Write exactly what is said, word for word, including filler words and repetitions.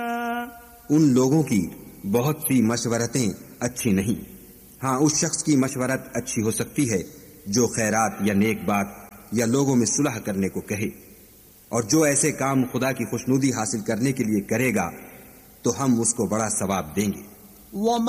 उन लोगों की बहुत सी मशवरतें अच्छी नहीं। हाँ, उस शख्स की मशवरत अच्छी हो सकती है जो खैरात या नेक बात या लोगों में सुलह करने को कहे, और जो ऐसे काम खुदा की खुशनुदी हासिल करने के लिए करेगा तो हम उसको बड़ा सवाब देंगे।